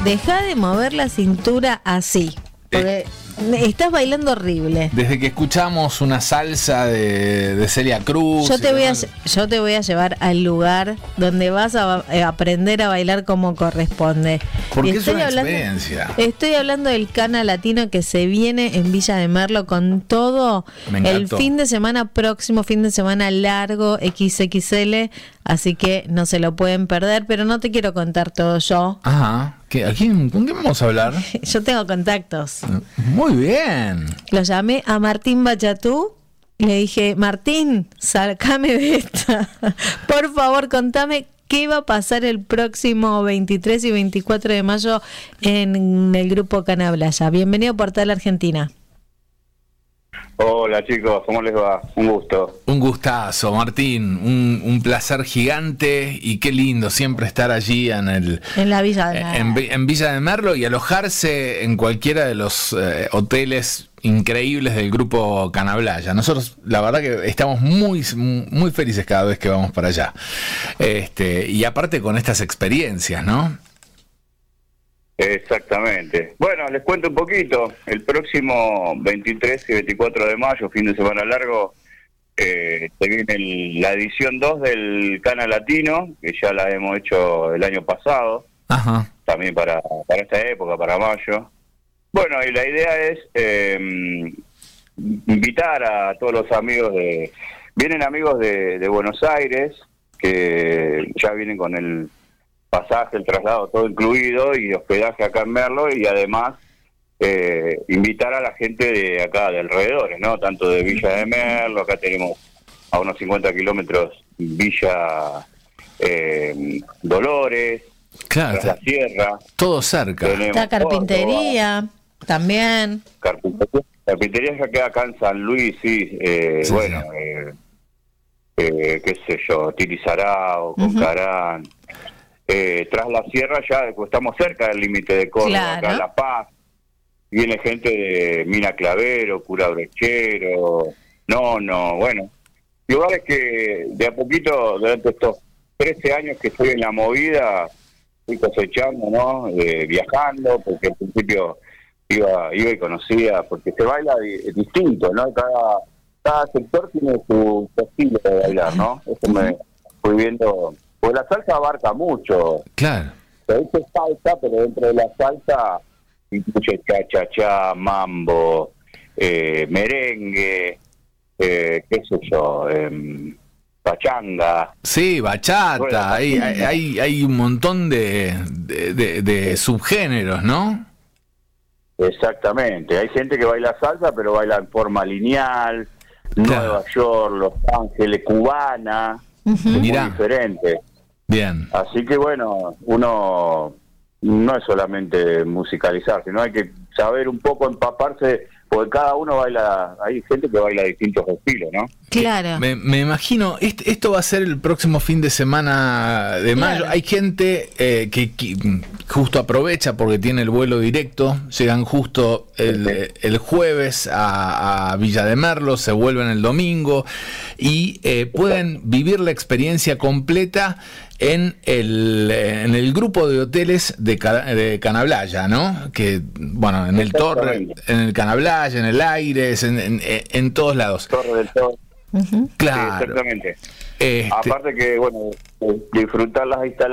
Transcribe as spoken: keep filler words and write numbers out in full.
Deja de mover la cintura así, porque eh. estás bailando horrible. Desde que escuchamos una salsa de, de Celia Cruz. Yo te, voy a, yo te voy a llevar al lugar donde vas a, a aprender a bailar como corresponde. Porque es estoy una hablando, experiencia. Estoy hablando del Cana Latino que se viene en Villa de Merlo con todo el fin de semana próximo, fin de semana largo, equis equis ele. Así que no se lo pueden perder, pero no te quiero contar todo yo. Ajá. ¿Qué, ¿a quién, ¿Con quién vamos a hablar? Yo tengo contactos. Muy bien. Lo llamé a Martín Bachatú y le dije, Martín, sacame de esta. Por favor, contame qué va a pasar el próximo veintitrés y veinticuatro de mayo en el grupo Canablaya. Bienvenido a Portal Argentina. Hola chicos, ¿cómo les va? Un gusto. Un gustazo, Martín, un, un placer gigante y qué lindo siempre estar allí en el en la Villa de Merlo, en, en Villa de Merlo y alojarse en cualquiera de los eh, hoteles increíbles del grupo Canablaya. Nosotros la verdad que estamos muy muy felices cada vez que vamos para allá. Este, y aparte con estas experiencias, ¿no? Exactamente. Bueno, les cuento un poquito. El próximo veintitrés y veinticuatro de mayo, fin de semana largo, eh, se viene el, la edición dos del Cana Latino, que ya la hemos hecho el año pasado. Ajá. También para, para esta época, para mayo. Bueno, y la idea es eh, invitar a todos los amigos de... Vienen amigos de, de Buenos Aires, que ya vienen con el pasaje, el traslado, todo incluido, y hospedaje acá en Merlo, y además eh, invitar a la gente de acá, de alrededores, ¿no? Tanto de Villa de Merlo, acá tenemos a unos cincuenta kilómetros Villa eh, Dolores, claro, la Sierra. Todo cerca. Está Carpintería, Córdoba, también. Carpintería, Carpintería ya queda acá en San Luis, sí, eh, sí bueno, sí. Eh, eh, qué sé yo, Tirizarao, Concarán. Uh-huh. Eh, tras la sierra ya estamos cerca del límite de Córdoba, claro. Acá La Paz, viene gente de Mina Clavero, Cura Brechero, no, no, bueno, lugares que de a poquito, durante estos trece años que estoy en la movida, fui cosechando, ¿no? Eh, viajando, porque al principio iba iba y conocía, porque se baila distinto, ¿no? Cada, cada sector tiene su, su estilo de bailar, ¿no? Eso me fui viendo. Pues la salsa abarca mucho. Claro. Se dice salsa, pero dentro de la salsa incluye cha-cha-cha, mambo, eh, merengue, eh, qué sé yo, eh, pachanga. Sí, bachata, hay, hay, hay un montón de, de, de, de subgéneros, ¿no? Exactamente. Hay gente que baila salsa, pero baila en forma lineal, claro. Nueva York, Los Ángeles, cubana, uh-huh. Es muy diferente. Bien. Así que bueno, uno no es solamente musicalizar, sino hay que saber un poco empaparse, porque cada uno baila, hay gente que baila distintos estilos, ¿no? Claro. Me, me imagino, este, esto va a ser el próximo fin de semana de mayo. Claro. Hay gente eh, que, que justo aprovecha porque tiene el vuelo directo, llegan justo el, sí. el jueves a, a Villa de Merlo, se vuelven el domingo y eh, pueden vivir la experiencia completa en el en el grupo de hoteles de, de Canablaya, ¿no? Que, bueno, en el Torre, en el Canablaya, en el Aires, en, en, en todos lados. Torre del Torre. Uh-huh. Claro. Sí, exactamente. Este... Aparte que, bueno, disfrutar las instalaciones